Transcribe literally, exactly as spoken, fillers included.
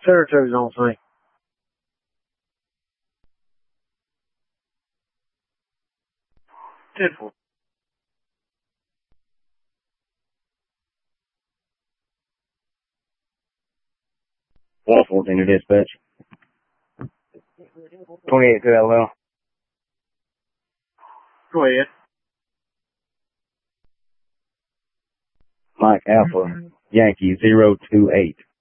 Territory's on thing. ten four. one fourteen to dispatch. twenty-eight to L L. Go ahead. Mike Alpha, Yankee zero two eight.